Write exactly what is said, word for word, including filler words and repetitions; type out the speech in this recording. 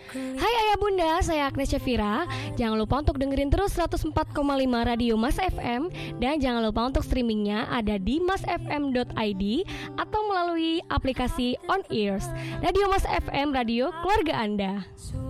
Hai ayah bunda, saya Agnes Syafira. Jangan lupa untuk dengerin terus seratus empat koma lima Radio Mas F M. Dan jangan lupa untuk streamingnya ada di masfm dot i d atau melalui aplikasi On Ears. Radio Mas F M, radio keluarga Anda.